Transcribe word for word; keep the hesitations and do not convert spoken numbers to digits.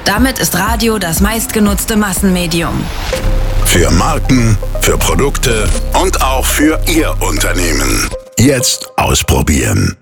Damit ist Radio das meistgenutzte Massenmedium. Für Marken, für Produkte und auch für Ihr Unternehmen. Jetzt ausprobieren.